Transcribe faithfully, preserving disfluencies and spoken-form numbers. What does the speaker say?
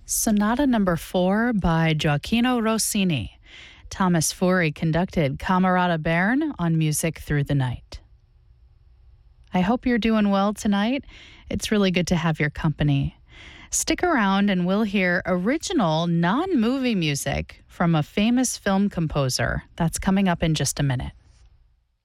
Sonata Number four by Gioacchino Rossini. Thomas Fury conducted Camerata Bern on Music Through the Night. I hope you're doing well tonight. It's really good to have your company. Stick around and we'll hear original non-movie music from a famous film composer. That's coming up in just a minute.